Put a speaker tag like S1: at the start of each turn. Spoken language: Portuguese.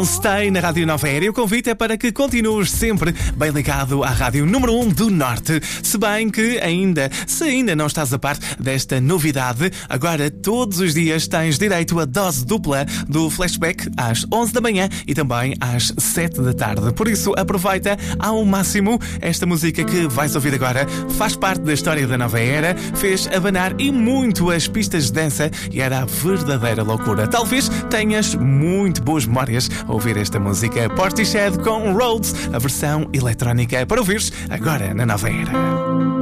S1: Stay na Rádio Nova Era. O convite é para que continues sempre bem ligado à Rádio número 1 do Norte. Se bem que se ainda não estás a par desta novidade, agora todos os dias tens direito a dose dupla do Flashback às 11 da manhã e também às 7 da tarde. Por isso, aproveita ao máximo. Esta música que vais ouvir agora faz parte da história da Nova Era, fez abanar e muito as pistas de dança e era a verdadeira loucura. Talvez tenhas muito boas memórias a ouvir esta música. Portishead com Rhodes, a versão eletrónica para ouvires agora na Nova Era.